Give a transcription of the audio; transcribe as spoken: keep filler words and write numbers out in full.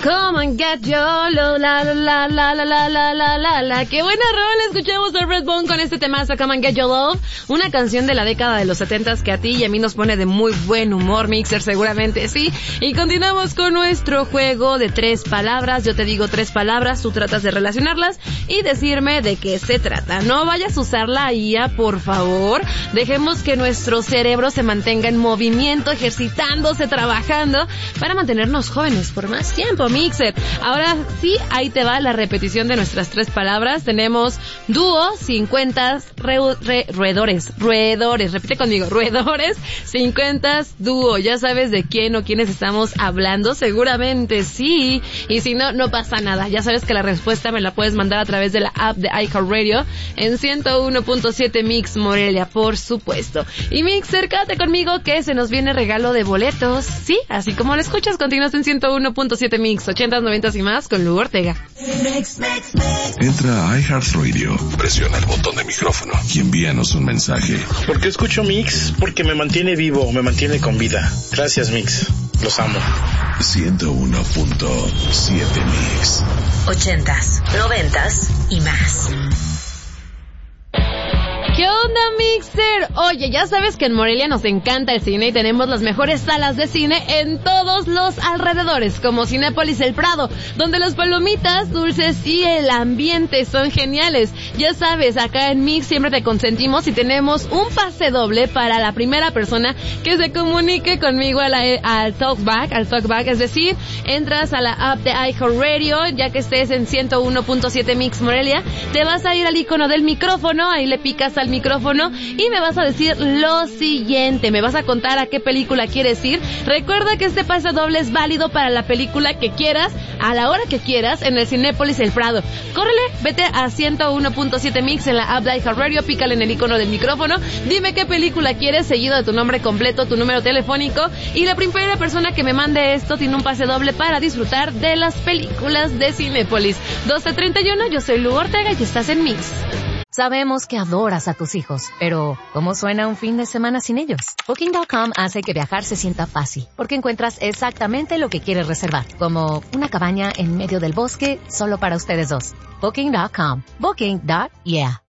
Come and get your lo, la, la, la, la, la, la, la, la, la, la. Qué buena rola escuchamos a Redbone con este temazo, Come and Get Your Love. Una canción de la década de los setentas que a ti y a mí nos pone de muy buen humor, Mixer, seguramente sí. Y continuamos con nuestro juego de tres palabras. Yo te digo tres palabras, tú tratas de relacionarlas y decirme de qué se trata. No vayas a usar la I A, por favor. Dejemos que nuestro cerebro se mantenga en movimiento, ejercitándose, trabajando, para mantenernos jóvenes por más tiempo, Mixer. Ahora sí, ahí te va la repetición de nuestras tres palabras. Tenemos dúo, cincuenta, re, re, roedores, roedores, repite conmigo, roedores, cincuenta, dúo. Ya sabes de quién o quiénes estamos hablando, seguramente sí. Y si no, no pasa nada. Ya sabes que la respuesta me la puedes mandar a través de la app de iHeartRadio en ciento uno punto siete Mix Morelia, por supuesto. Y Mixer, quédate conmigo que se nos viene regalo de boletos. Sí, así como lo escuchas, continúas en ciento uno punto siete Mix, ochentas, noventas y más con Lu Ortega. Entra a iHeartRadio, presiona el botón de micrófono y envíanos un mensaje. ¿Por qué escucho Mix? Porque me mantiene vivo, me mantiene con vida. Gracias, Mix. Los amo. ciento uno punto siete Mix. Ochentas, noventas y más. ¿Qué onda, Mixer? Oye, ya sabes que en Morelia nos encanta el cine y tenemos las mejores salas de cine en todos los alrededores, como Cinépolis El Prado, donde las palomitas, dulces y el ambiente son geniales. Ya sabes, acá en Mix siempre te consentimos y tenemos un pase doble para la primera persona que se comunique conmigo a la, al Talkback, al Talkback, es decir, entras a la app de iHeartRadio, ya que estés en ciento uno punto siete Mix Morelia, te vas a ir al icono del micrófono, ahí le picas al micrófono y me vas a decir lo siguiente, me vas a contar a qué película quieres ir. Recuerda que este pase doble es válido para la película que quieras, a la hora que quieras, en el Cinépolis El Prado. Córrele, vete a ciento uno punto siete Mix en la app de iHeartRadio, pícale en el icono del micrófono, dime qué película quieres, seguido de tu nombre completo, tu número telefónico, y la primera persona que me mande esto tiene un pase doble para disfrutar de las películas de Cinépolis. doce treinta y uno, yo soy Lu Ortega y estás en Mix. Sabemos que adoras a tus hijos, pero ¿cómo suena un fin de semana sin ellos? Booking punto com hace que viajar se sienta fácil, porque encuentras exactamente lo que quieres reservar, como una cabaña en medio del bosque solo para ustedes dos. Booking punto com. Booking. Yeah.